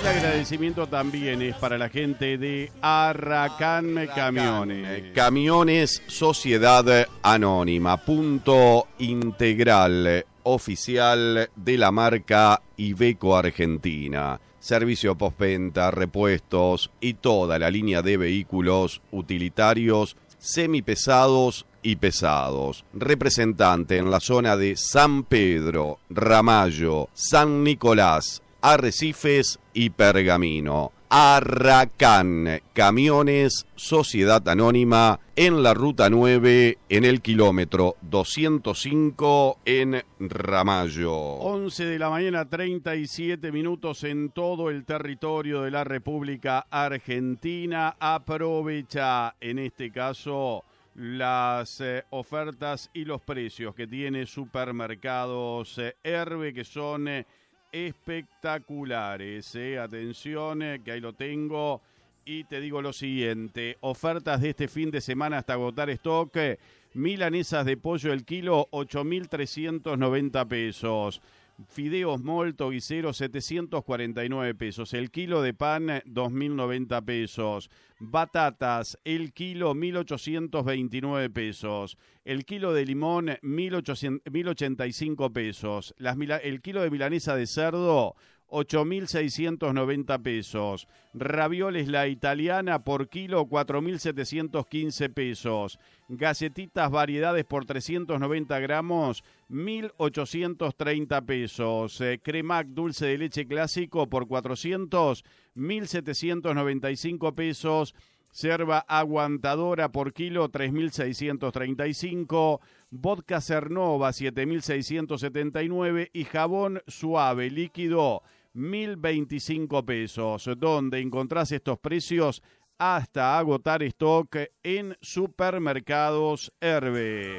el agradecimiento también es para la gente de Arracán Camiones. Camiones Sociedad Anónima, punto integral oficial de la marca Iveco Argentina. Servicio postventa, repuestos y toda la línea de vehículos utilitarios, semipesados y pesados. Representante en la zona de San Pedro, Ramallo, San Nicolás, Arrecifes y Pergamino. Arracán Camiones Sociedad Anónima en la Ruta 9 en el kilómetro 205 en Ramallo. 11 de la mañana, 37 minutos en todo el territorio de la República Argentina. Aprovecha en este caso las ofertas y los precios que tiene Supermercados Herbe, que son espectaculares. Atención, que ahí lo tengo y te digo lo siguiente: ofertas de este fin de semana hasta agotar stock. Milanesas de pollo el kilo, 8.390 pesos. Fideos molto guisero, 749 pesos. El kilo de pan, 2.090 pesos. Batatas, el kilo, 1.829 pesos. El kilo de limón, 1.085 pesos. El kilo de milanesa de cerdo, 8.690 pesos. Ravioles la italiana por kilo, 4.715 pesos. Galletitas variedades por 390 gramos, 1.830 pesos. Cremac dulce de leche clásico por 400, 1.795 pesos. Cerva aguantadora por kilo, 3.635. Vodka Cernova, 7.679. Y jabón suave líquido, 1.025 pesos. ¿Dónde encontrás estos precios? Hasta agotar stock en Supermercados Herbe.